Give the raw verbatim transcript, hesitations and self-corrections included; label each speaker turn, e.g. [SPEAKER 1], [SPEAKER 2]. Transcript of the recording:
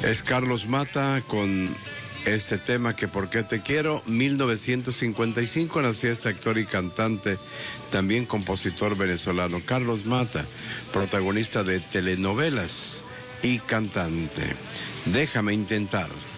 [SPEAKER 1] Es Carlos Mata con este tema que ¿Por qué te quiero? mil novecientos cincuenta y cinco nació este actor y cantante, también compositor venezolano. Carlos Mata, protagonista de telenovelas y cantante. Déjame intentar.